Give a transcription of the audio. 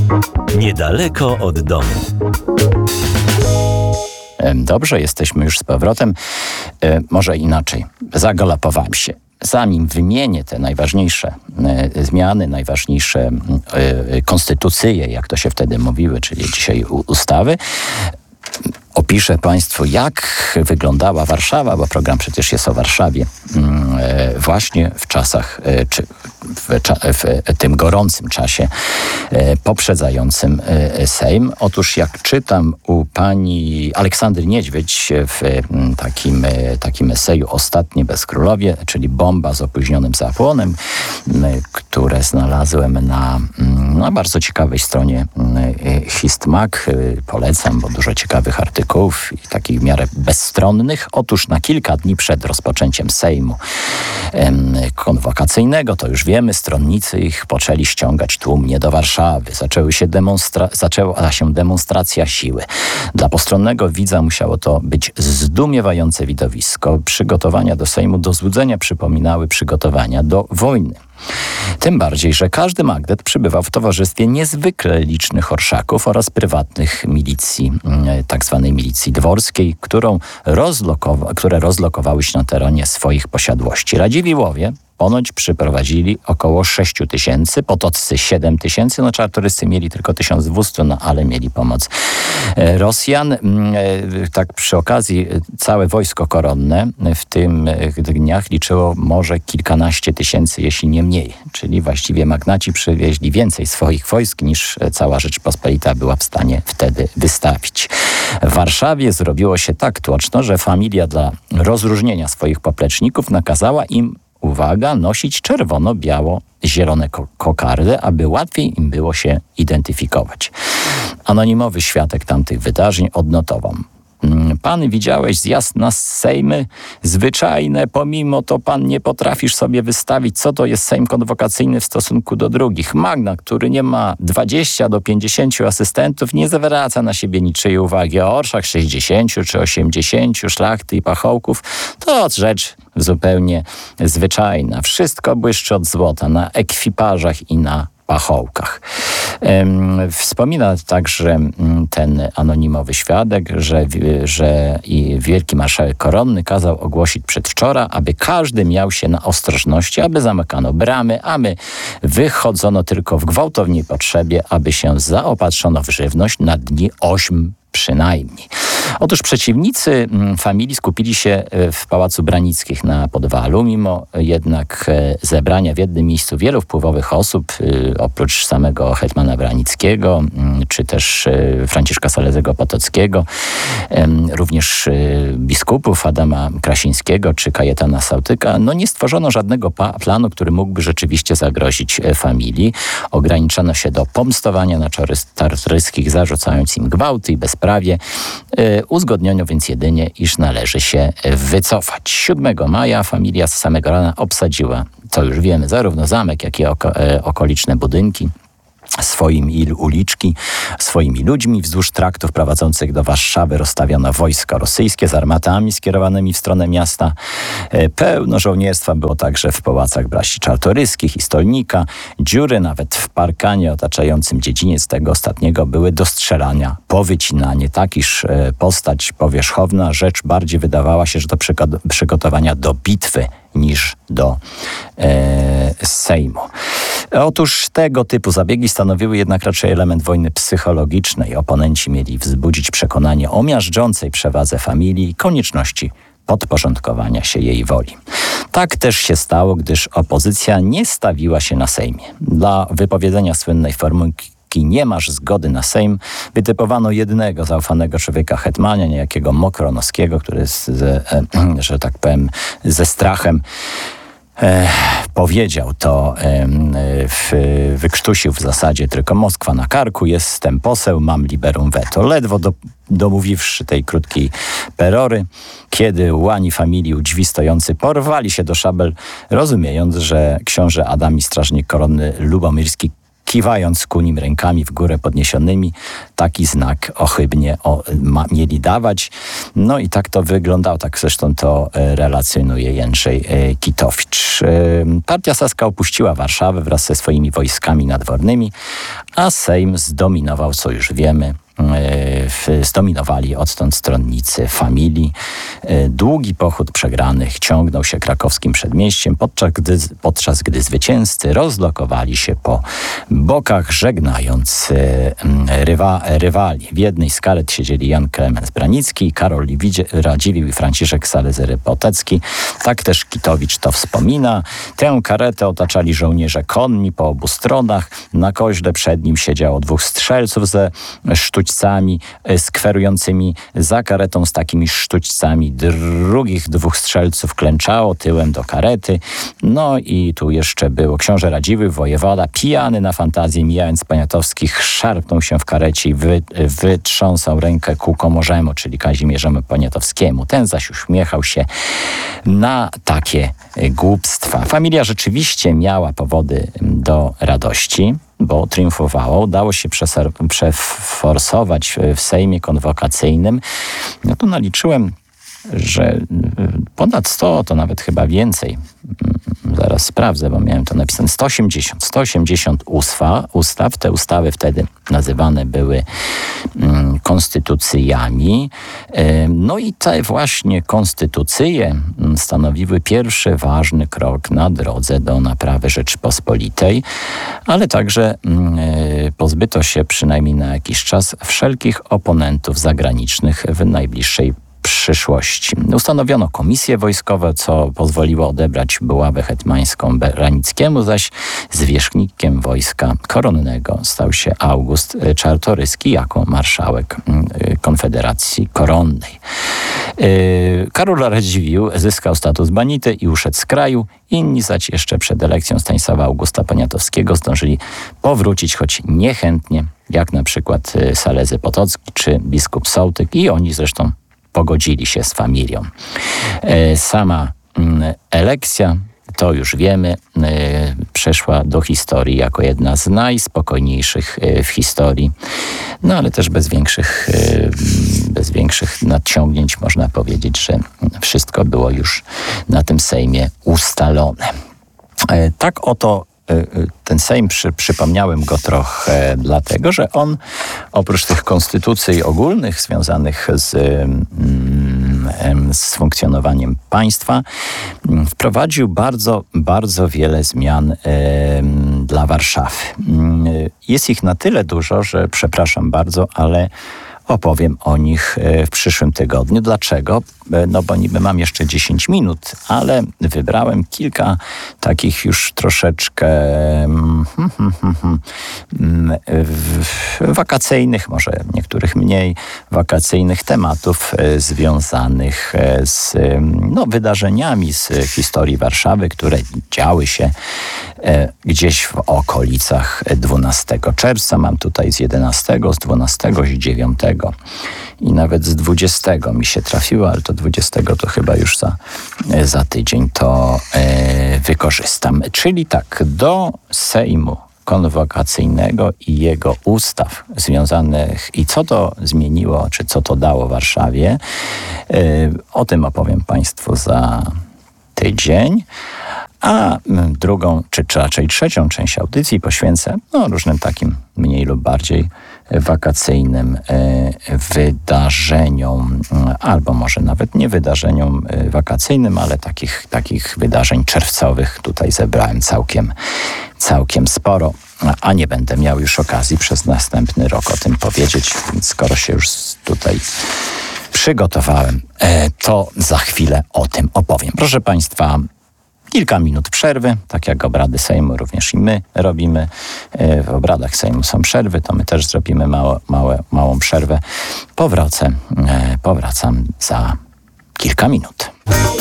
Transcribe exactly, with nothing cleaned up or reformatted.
Niedaleko od domu. Dobrze, jesteśmy już z powrotem. E, może inaczej. Zagalopowałem się. Zanim wymienię te najważniejsze e, zmiany, najważniejsze e, konstytucje, jak to się wtedy mówiły, czyli dzisiaj u, ustawy, opiszę Państwu, jak wyglądała Warszawa, bo program przecież jest o Warszawie, e, właśnie w czasach, e, czy w, w tym gorącym czasie e, poprzedzającym e, Sejm. Otóż jak czytam u pani Aleksandry Niedźwiedź w m, takim, e, takim eseju Ostatnie bezkrólowie, czyli bomba z opóźnionym zapłonem, m, które znalazłem na, m, na bardzo ciekawej stronie e, Histmag. E, polecam, bo dużo ciekawych artykułów i takich w miarę bezstronnych. Otóż na kilka dni przed rozpoczęciem Sejmu em, konwokacyjnego, to już wiemy, stronnicy ich poczęli ściągać tłumnie do Warszawy. Zaczęły się demonstra- zaczęła się demonstracja siły. Dla postronnego widza musiało to być zdumiewające widowisko. Przygotowania do Sejmu do złudzenia przypominały przygotowania do wojny. Tym bardziej, że każdy magdet przybywał w towarzystwie niezwykle licznych orszaków oraz prywatnych milicji, tak zwanej milicji dworskiej, którą rozlokowa- które rozlokowały się na terenie swoich posiadłości. Radziwiłłowie ponoć przyprowadzili około sześć tysięcy, potoccy siedem tysięcy, no czartoryscy mieli tylko tysiąc dwieście, no ale mieli pomoc Rosjan. Tak przy okazji całe wojsko koronne w tym dniach liczyło może kilkanaście tysięcy, jeśli nie mniej. Czyli właściwie magnaci przywieźli więcej swoich wojsk niż cała Rzeczpospolita była w stanie wtedy wystawić. W Warszawie zrobiło się tak tłoczno, że familia dla rozróżnienia swoich popleczników nakazała im, uwaga, nosić czerwono-biało-zielone ko- kokardy, aby łatwiej im było się identyfikować. Anonimowy świadek tamtych wydarzeń odnotował: pan widziałeś zjazd na Sejmy zwyczajne, pomimo to pan nie potrafisz sobie wystawić, co to jest Sejm konwokacyjny w stosunku do drugich. Magnat, który nie ma dwudziestu do pięćdziesięciu asystentów, nie zwraca na siebie niczyjej uwagi. O orszach sześćdziesięciu czy osiemdziesięciu szlachty i pachołków to rzecz zupełnie zwyczajna. Wszystko błyszczy od złota na ekwipażach i na pachołkach. Wspomina także ten anonimowy świadek, że, że i wielki marszałek koronny kazał ogłosić przedwczoraj, aby każdy miał się na ostrożności, aby zamykano bramy, aby wychodzono tylko w gwałtownej potrzebie, aby się zaopatrzono w żywność na dni ośm przynajmniej. Otóż przeciwnicy familii skupili się w Pałacu Branickich na Podwalu, mimo jednak zebrania w jednym miejscu wielu wpływowych osób, oprócz samego hetmana Branickiego, czy też Franciszka Salezego Potockiego, również biskupów Adama Krasińskiego czy Kajetana Sałtyka, no nie stworzono żadnego pa- planu, który mógłby rzeczywiście zagrozić familii. Ograniczono się do pomstowania na czartoryskich, zarzucając im gwałty i bezprawie. Uzgodniono więc jedynie, iż należy się wycofać. siódmego maja familia z samego rana obsadziła, to już wiemy, zarówno zamek, jak i oko- okoliczne budynki, swoimi uliczki, swoimi ludźmi. Wzdłuż traktów prowadzących do Warszawy rozstawiono wojska rosyjskie z armatami skierowanymi w stronę miasta. Pełno żołnierstwa było także w pałacach braci Czartoryskich i Stolnika. Dziury nawet w parkanie otaczającym dziedziniec tego ostatniego były do strzelania, powycinanie, tak iż postać powierzchowna rzecz bardziej wydawała się, że do przygo- przygotowania do bitwy niż do e, Sejmu. Otóż tego typu zabiegi stanowiły jednak raczej element wojny psychologicznej. Oponenci mieli wzbudzić przekonanie o miażdżącej przewadze familii i konieczności podporządkowania się jej woli. Tak też się stało, gdyż opozycja nie stawiła się na Sejmie. Dla wypowiedzenia słynnej formułki nie masz zgody na Sejm, wytypowano jednego zaufanego człowieka hetmana, niejakiego Mokronowskiego, który, z, z, e, że tak powiem, ze strachem E, powiedział to, e, w, wykrztusił w zasadzie tylko Moskwa na karku, jestem poseł, mam liberum veto. Ledwo do, domówiwszy tej krótkiej perory, kiedy łani familii u drzwi stojący porwali się do szabel, rozumiejąc, że książę Adam i strażnik koronny Lubomirski, kiwając ku nim rękami w górę podniesionymi, taki znak ohybnie o, ma, mieli dawać. No i tak to wyglądało, tak zresztą to e, relacjonuje Jędrzej e, Kitowicz. E, partia Saska opuściła Warszawę wraz ze swoimi wojskami nadwornymi, a Sejm zdominował, co już wiemy, zdominowali odtąd stronnicy familii. Długi pochód przegranych ciągnął się krakowskim przedmieściem, podczas gdy, podczas gdy zwycięzcy rozlokowali się po bokach, żegnając rywa, rywali. W jednej z karet siedzieli Jan Klemens Branicki, Karol Radziwiłł i Franciszek Salezy-Potecki. Tak też Kitowicz to wspomina. Tę karetę otaczali żołnierze konni po obu stronach. Na koźle przed nim siedziało dwóch strzelców ze sztućcami skwerującymi za karetą z takimi sztućcami. Drugich dwóch strzelców klęczało tyłem do karety. No i tu jeszcze było książę Radziwiłł, wojewoda, pijany na fantazję, mijając Poniatowskich, szarpnął się w karecie i wy, wytrząsał rękę ku Komorzemu, czyli Kazimierzemu Poniatowskiemu. Ten zaś uśmiechał się na takie głupstwa. Familia rzeczywiście miała powody do radości, bo triumfowało. Udało się przeforsować w Sejmie konwokacyjnym. No to naliczyłem, że ponad sto, to nawet chyba więcej. Zaraz sprawdzę, bo miałem to napisane. sto osiemdziesiąt. sto osiemdziesiąt ustaw. ustaw. Te ustawy wtedy nazywane były um, konstytucjami. Um, no i te właśnie konstytucje stanowiły pierwszy ważny krok na drodze do naprawy Rzeczypospolitej, ale także um, pozbyto się przynajmniej na jakiś czas wszelkich oponentów zagranicznych w najbliższej przyszłości. Ustanowiono komisje wojskowe, co pozwoliło odebrać buławę hetmańską Branickiemu, zaś zwierzchnikiem wojska koronnego stał się August Czartoryski jako marszałek Konfederacji Koronnej. Karol Radziwiłł zyskał status banity i uszedł z kraju. Inni zaś jeszcze przed elekcją Stanisława Augusta Poniatowskiego zdążyli powrócić, choć niechętnie, jak na przykład Salezy-Potocki czy biskup Sołtyk, i oni zresztą pogodzili się z familią. Sama elekcja, to już wiemy, przeszła do historii jako jedna z najspokojniejszych w historii, no ale też bez większych, bez większych nadciągnięć można powiedzieć, że wszystko było już na tym Sejmie ustalone. Tak oto ten Sejm, przy, przypomniałem go trochę dlatego, że on oprócz tych konstytucji ogólnych związanych z, z funkcjonowaniem państwa wprowadził bardzo, bardzo wiele zmian dla Warszawy. Jest ich na tyle dużo, że przepraszam bardzo, ale opowiem o nich w przyszłym tygodniu. Dlaczego? No bo niby mam jeszcze dziesięć minut, ale wybrałem kilka takich już troszeczkę hmm, hmm, hmm, hmm, wakacyjnych, może niektórych mniej wakacyjnych tematów związanych z no, wydarzeniami z historii Warszawy, które działy się gdzieś w okolicach dwunastego czerwca. Mam tutaj z jedenastego, z dwunastego, z dziewiątego i nawet z dwudziestego mi się trafiło, ale to dwudziestego to chyba już za, za tydzień to e, wykorzystam. Czyli tak, do Sejmu konwokacyjnego i jego ustaw związanych i co to zmieniło, czy co to dało Warszawie, e, o tym opowiem Państwu za tydzień. A drugą, czy raczej trzecią część audycji poświęcę no, różnym takim mniej lub bardziej wakacyjnym e, wydarzeniom, albo może nawet nie wydarzeniom e, wakacyjnym, ale takich, takich wydarzeń czerwcowych tutaj zebrałem całkiem, całkiem sporo, a nie będę miał już okazji przez następny rok o tym powiedzieć, więc skoro się już tutaj przygotowałem, e, to za chwilę o tym opowiem. Proszę Państwa, kilka minut przerwy, tak jak obrady Sejmu również i my robimy. W obradach Sejmu są przerwy, to my też zrobimy małe, małe, małą przerwę. Powrócę, powracam za kilka minut.